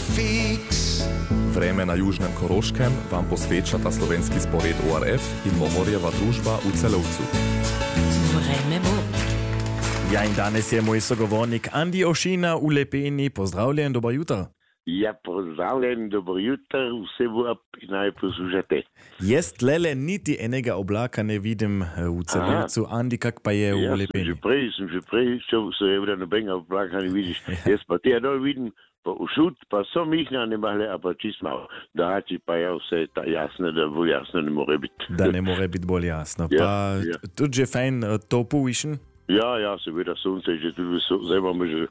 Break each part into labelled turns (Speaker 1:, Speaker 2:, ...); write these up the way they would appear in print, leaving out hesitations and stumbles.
Speaker 1: fix.
Speaker 2: Vreme na južnem Koroškem vam posvečata slovenski spored ORF in Mohorjeva družba v Celovcu.
Speaker 3: Vreme bo.
Speaker 4: Ja, in danes je moj sogovornik Andi Ošina v Lepeni. Pozdravljen, dobro jutro.
Speaker 5: Ja, pozdravljen, dobro jutro, vse bo in naj poslušate.
Speaker 4: Jaz tlele niti enega oblaka ne vidim v Celovcu. Andi, kak pa je v Lepeni?
Speaker 5: Sem že prej, seveda nobenega oblaka ne vidiš. Jaz pa te dol vidim, pa všud, pa so mihna ne male, a pa čist malo. Dači pa je vse jasno, da bolj jasno ne more biti.
Speaker 4: Da ne more biti bolj jasno. Pa tudi že fajn topu višen?
Speaker 5: Ja, seveda sonce je že tudi, zdaj imamo že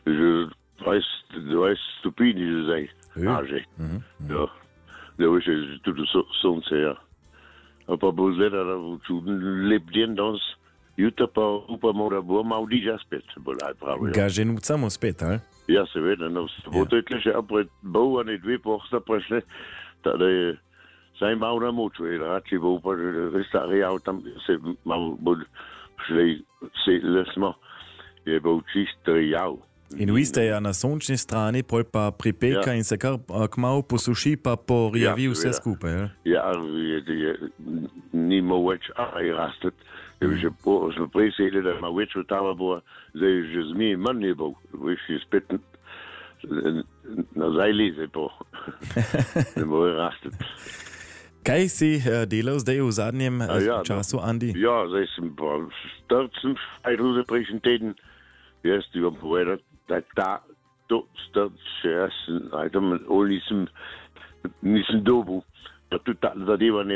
Speaker 5: 20 stopinj že zdaj. Že. Ja. Da je še tudi sonce, ja. A pa bo zdaj čuden lep den danes, jutro pa upamo, da bo malo diža spet, bo najprav.
Speaker 4: Ga že nucamo spet, ali?
Speaker 5: Ja, seveda, no, bo to je tle še apred bovane dve pohsta prešle, tada je saj malo na moču, rači bo pa res stari tam se malo bo šli, sedli smo, je bil čist jav.
Speaker 4: In vi ste ja na sončni strani, pol pa pripeka in se kar kmalu posuši, pa porjavi vse skupaj,
Speaker 5: ja? Ja, nima več rastati. Smo prej sedeli, da ima več od tava bo, zdaj že zmij manj je bo, veš, je spet nazaj leze po, ne bo rastati.
Speaker 4: Kaj si delal zdaj v zadnjem času, Andi?
Speaker 5: Ja, zdaj sem pa start, sem šajl za prejšnji teden. Jaz ti vam povedal, da to start še jaz, nisem dobil. Pa tudi ta zadevanje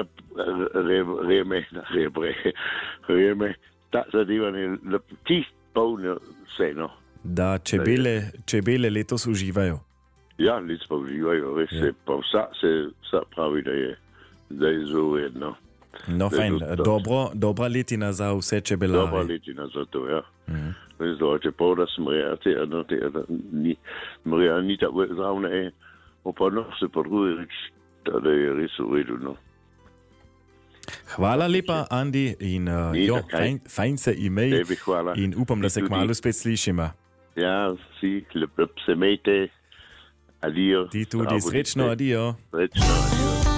Speaker 5: reme, ta zadevanje čist polno vse, no.
Speaker 4: Da čebele letos uživajo.
Speaker 5: Ja, letos pa uživajo, res se, pa vsa pravi, da je zelo vedno.
Speaker 4: No, fajn, dobra letina za vse čebelare.
Speaker 5: Dobra letina za to, ja. Res dobro, čeprav da smo ni tako zravne, pa no, se pa drugi reči, da je res v redu, no.
Speaker 4: Hvala lepa, Andi, in fajn se imej.
Speaker 5: Tebi hvala.
Speaker 4: In upam, da se kmalu spet slišimo.
Speaker 5: Ja, si, lep se mejte. Adijo.
Speaker 4: Ti tudi, srečno, adijo.
Speaker 5: Srečno, adijo.